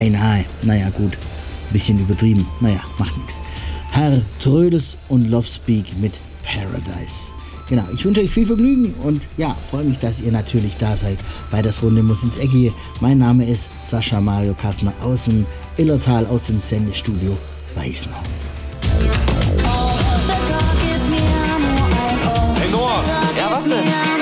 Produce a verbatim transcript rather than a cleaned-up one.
Beinahe, naja gut, bisschen übertrieben, naja, macht nichts. Herr Trödels und Lovespeak mit Paradise. Genau, ich wünsche euch viel Vergnügen und ja, freue mich, dass ihr natürlich da seid bei das Runde muss ins Eckige. Mein Name ist Sascha Mario Kassner aus dem Illertal, aus dem Sendestudio Weißenau. Hey Noah, ja was denn?